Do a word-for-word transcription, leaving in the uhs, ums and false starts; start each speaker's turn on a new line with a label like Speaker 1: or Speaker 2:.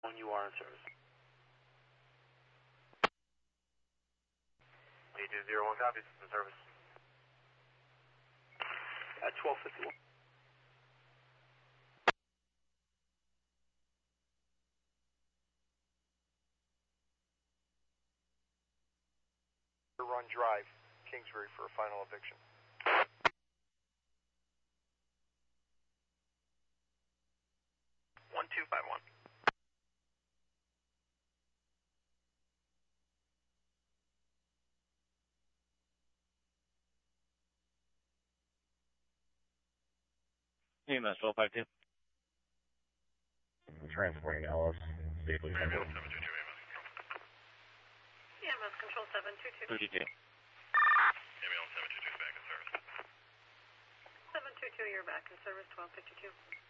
Speaker 1: When you are in service.
Speaker 2: eight two zero one copies, in service.
Speaker 1: At twelve fifty-one.
Speaker 2: Run Drive, Kingsbury for a final eviction. one two five one.
Speaker 3: E M S twelve five two.
Speaker 4: Transporting Ellis, safely.
Speaker 2: seven two two
Speaker 5: E M S control seven two two.
Speaker 3: thirty-two.
Speaker 2: Ambulance seven two two is back in service.
Speaker 5: seven two two, you're back in service, twelve fifty-two.